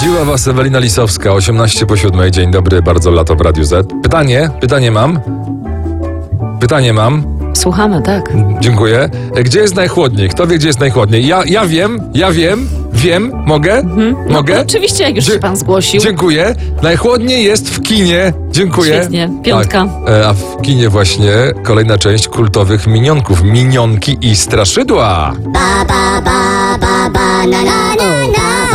Odwiedziła was Ewelina Lisowska, 18:07. Dzień dobry, bardzo lato w Radiu Z. Pytanie mam. Słuchamy, tak. Dziękuję. Gdzie jest najchłodniej? Kto wie, gdzie jest najchłodniej? Ja wiem. Mogę? Mogę? No, oczywiście, jak już się pan zgłosił. Dziękuję. Najchłodniej jest w kinie. Dziękuję. Świetnie, 5. Tak. A w kinie właśnie kolejna część kultowych minionków. Minionki i straszydła. Ba ba ba ba ba na na na na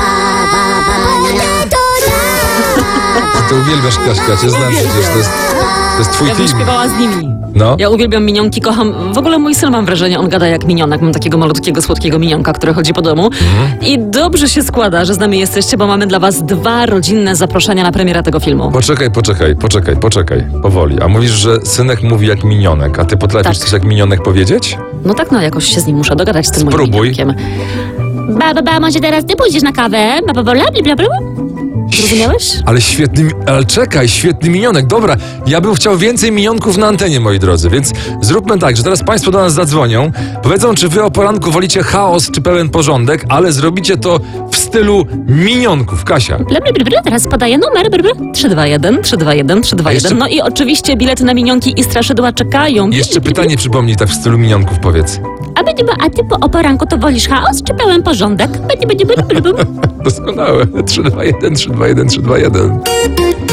Ty uwielbiasz Kaśka, cię znam przecież, to jest twój Ja bym film. śpiewała z nimi. No. Ja uwielbiam minionki, kocham. W ogóle mój syn, mam wrażenie, on gada jak minionek. Mam takiego malutkiego, słodkiego minionka, który chodzi po domu. I dobrze się składa, że z nami jesteście, bo mamy dla was 2 rodzinne zaproszenia na premierę tego filmu. Poczekaj, powoli. A mówisz, że synek mówi jak minionek, a ty potrafisz Tak. coś jak minionek powiedzieć? No tak, no jakoś się z nim muszę dogadać, z tym moim Spróbuj. minionkiem. ba, może teraz ty pójdziesz na kawę? Ba, bla, bla, bla. Zrozumiałeś? Ale czekaj, świetny minionek. Dobra, ja bym chciał więcej minionków na antenie, moi drodzy, więc zróbmy tak, że teraz państwo do nas zadzwonią, powiedzą, czy wy o poranku wolicie chaos, czy pełen porządek, ale zrobicie to w stylu minionków. Kasia. Bla, bla, bla, bla. Teraz podaję numer. Bla, bla. 321, 321, 321. jeszcze- No i oczywiście bilety na minionki i straszydła czekają. Jeszcze pytanie przypomnij tak w stylu minionków, powiedz. A ty o poranku to wolisz chaos czy pełen porządek? Doskonałe. 321, 321, 321.